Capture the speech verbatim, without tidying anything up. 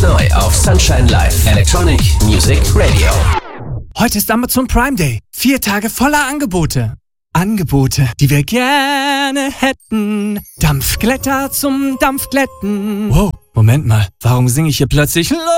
neu auf Sunshine Live Electronic Music Radio. Heute ist Amazon Prime Day. Vier Tage voller Angebote. Angebote, die wir gerne hätten. Dampfglätter zum Dampfglätten. Wow, Moment mal. Warum singe ich hier plötzlich